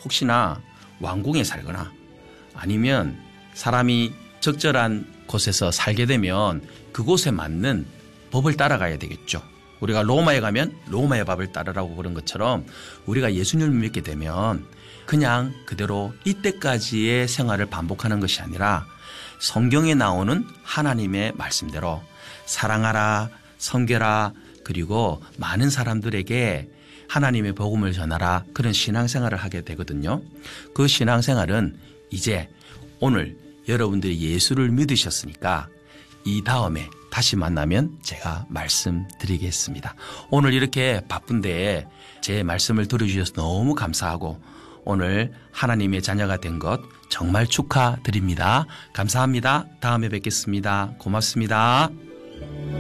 혹시나 왕궁에 살거나 아니면 사람이 적절한 곳에서 살게 되면 그곳에 맞는 법을 따라가야 되겠죠. 우리가 로마에 가면 로마의 법을 따르라고 그런 것처럼 우리가 예수님을 믿게 되면 그냥 그대로 이때까지의 생활을 반복하는 것이 아니라 성경에 나오는 하나님의 말씀대로 사랑하라, 섬겨라, 그리고 많은 사람들에게 하나님의 복음을 전하라, 그런 신앙생활을 하게 되거든요. 그 신앙생활은 이제 오늘 여러분들이 예수를 믿으셨으니까 이 다음에 다시 만나면 제가 말씀드리겠습니다. 오늘 이렇게 바쁜데 제 말씀을 들어주셔서 너무 감사하고 오늘 하나님의 자녀가 된 것 정말 축하드립니다. 감사합니다. 다음에 뵙겠습니다. 고맙습니다.